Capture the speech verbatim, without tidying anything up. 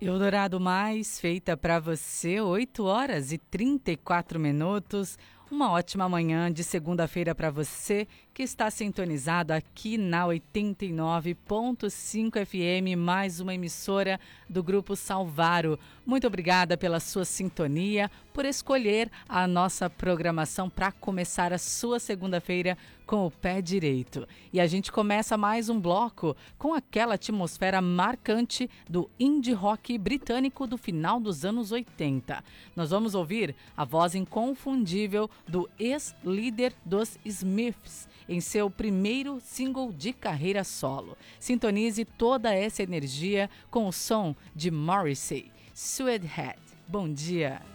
Eldorado Mais, feita para você, oito horas e trinta e quatro minutos. Uma ótima manhã de segunda-feira para você que está sintonizado aqui na oitenta e nove ponto cinco F M, mais uma emissora do Grupo Salvaro. Muito obrigada pela sua sintonia, por escolher a nossa programação para começar a sua segunda-feira com o pé direito. E a gente começa mais um bloco com aquela atmosfera marcante do indie rock britânico do final dos anos oitenta. Nós vamos ouvir a voz inconfundível do ex-líder dos Smiths em seu primeiro single de carreira solo. Sintonize toda essa energia com o som de Morrissey, Suede Head. Bom dia!